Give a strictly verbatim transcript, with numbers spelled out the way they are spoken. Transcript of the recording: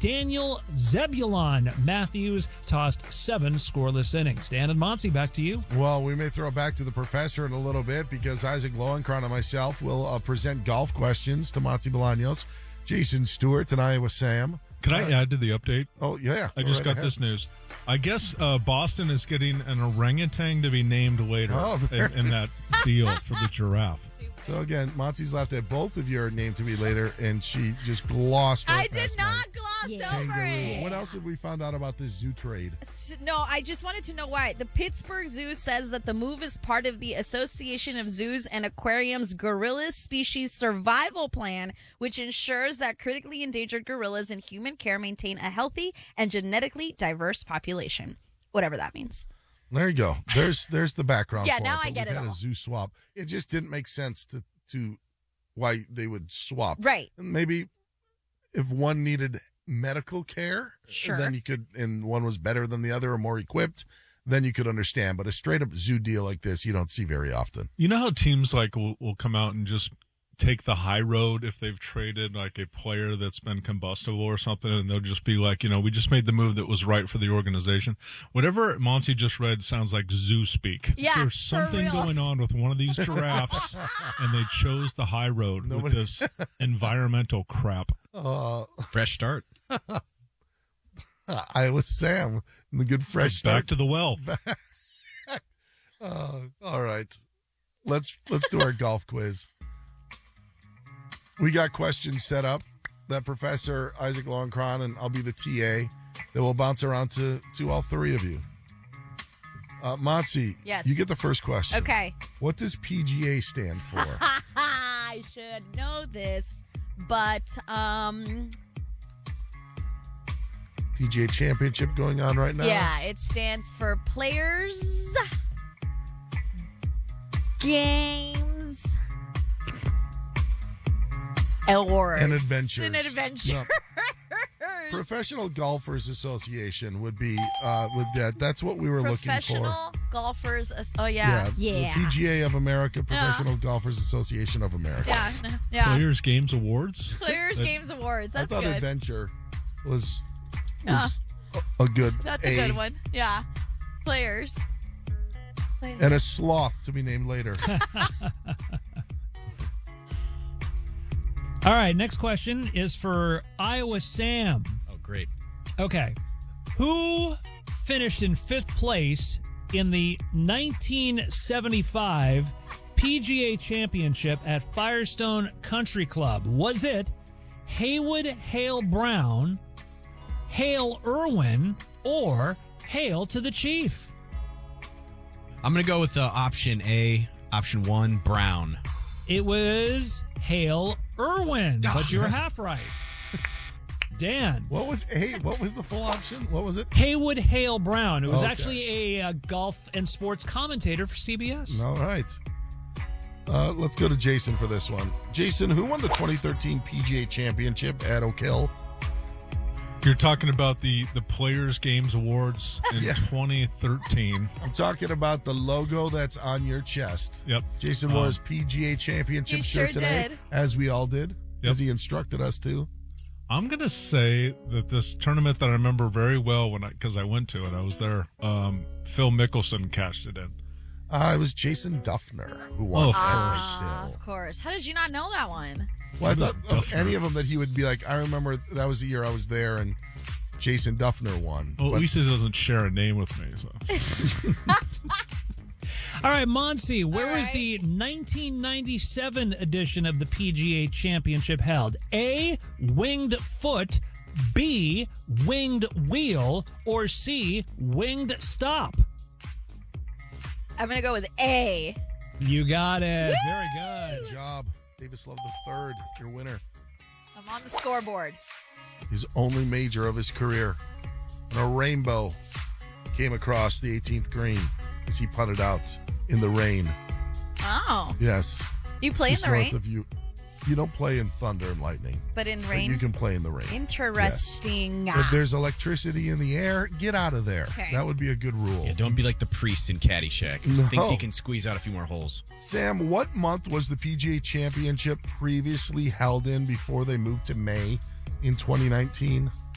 Daniel Zebulon Matthews tossed seven scoreless innings. Dan and Monty, back to you. Well, we may throw it back to the professor in a little bit because Isaac Lowenkron and myself will uh, present golf questions to Monty Bolaños, Jason Stewart, and Iowa Sam. Can I add to the update? Oh, yeah. I just right got ahead. this news. I guess uh, Boston is getting an orangutan to be named later Oh, there- in, in that deal for the giraffe. So, again, Monty's laughed at both of your names to be later, and she just glossed right I did past not mine. gloss over Kangaroo. it. What else have we found out about this zoo trade? S- No, I just wanted to know why. The Pittsburgh Zoo says that the move is part of the Association of Zoos and Aquariums Gorilla Species Survival Plan, which ensures that critically endangered gorillas in human care maintain a healthy and genetically diverse population. Whatever that means. There you go. There's there's the background. Yeah, for now it, I but get we've it had all. a zoo swap. It just didn't make sense to to why they would swap. Right. Maybe if one needed medical care, Sure. then you could, and one was better than the other or more equipped, then you could understand. But a straight up zoo deal like this, you don't see very often. You know how teams like will, will come out and just take the high road if they've traded like a player that's been combustible or something, and they'll just be like, you know, we just made the move that was right for the organization. Whatever Monty just read sounds like zoo speak. Yeah, There's for something real. going on with one of these giraffes, and they chose the high road with Nobody- this environmental crap. Uh, Fresh start. Iowa Sam, and the good fresh Back start. to the well. Uh, all right, let's let's do our golf quiz. We got questions set up that Professor Isaac Lowenkron and I'll be the T A that will bounce around to, to all three of you. Uh, Monty, Yes. you get the first question. Okay. What does P G A stand for? I should know this, but um, P G A Championship going on right now? yeah, it stands for Players Games Awards. And Adventures. An adventure. No. Professional Golfers Association would be uh, with that. That's what we were looking for. Professional Golfers. As- oh yeah, The P G A of America, Professional Golfers Association of America. yeah, no, yeah. Players Games Awards. Players That- Games Awards. I That's thought good. Adventure was Yeah. was a, a good That's A. a good one. Yeah. Players. Players. And a sloth to be named later. All right, next question is for Iowa Sam. Oh, great. Okay. Who finished in fifth place in the nineteen seventy-five P G A Championship at Firestone Country Club? Was it Haywood Hale Brown, Hale Irwin, or Hail to the Chief? I'm going to go with uh, option A, option one, Brown. It was Hale Irwin, but you were half right. Dan. What was A? What was the full option? What was it? Haywood Hale Brown. It was Okay. actually a, uh golf and sports commentator for C B S. All right. Uh, let's go to Jason for this one. Jason, who won the twenty thirteen P G A Championship at Oak Hill? You're talking about the, the Players Games Awards in Yeah. twenty thirteen. I'm talking about the logo that's on your chest. Yep. Jason Um, wore his P G A Championship He shirt sure today, did. as we all did, Yep. as he instructed us to. I'm going to say that this tournament that I remember very well when I, because I went to it, I was there. Um, Phil Mickelson cashed it in. Uh, it was Jason Duffner who won Oh, of at Ah, Oak Hill. of course. How did you not know that one? Well, I thought of Duffner. any of them that he would be like, I remember that was the year I was there and Jason Duffner won. Well, But at least he doesn't share a name with me. So. All right, Monty, where All was right. the nineteen ninety-seven edition of the P G A Championship held? A, winged foot, B, winged wheel, or C, winged stop? I'm going to go with A. You got it. Very good. good job. Davis Love the third, your winner. I'm on the scoreboard. His only major of his career. And a rainbow came across the eighteenth green as he putted out in the rain. Oh. Yes. You play in Just the north rain, of you. You don't play in thunder and lightning, but in but rain. you can play in the rain. Interesting. If there's electricity in the air, get out of there. Okay. That would be a good rule. Yeah, don't be like the priest in Caddyshack. Who No. thinks he can squeeze out a few more holes. Sam, what month was the P G A Championship previously held in before they moved to May in twenty nineteen?